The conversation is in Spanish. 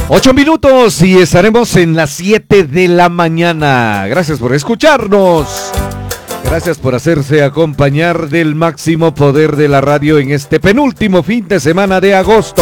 8 minutos y estaremos en las 7 de la mañana. Gracias por escucharnos. Gracias por hacerse acompañar del máximo poder de la radio en este penúltimo fin de semana de agosto.